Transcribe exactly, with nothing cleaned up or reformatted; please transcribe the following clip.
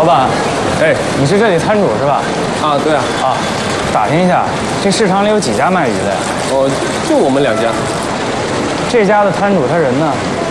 板，哎，你是这里摊主是吧？ 啊，对啊。 啊，打听一下，这市场里有几家卖鱼的呀？ 哦，就我们两家。 这家的摊主他人呢？